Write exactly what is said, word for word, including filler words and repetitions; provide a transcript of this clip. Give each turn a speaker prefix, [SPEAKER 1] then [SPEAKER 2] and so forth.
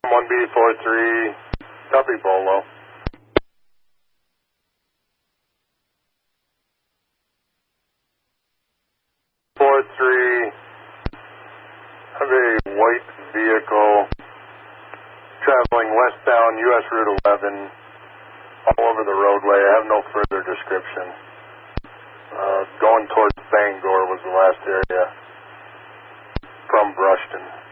[SPEAKER 1] one B four three, copy Bolo. four three, I have a white vehicle traveling westbound U S Route eleven all over the roadway. I have no further description. Uh, going towards Bangor was the last area from Brushton.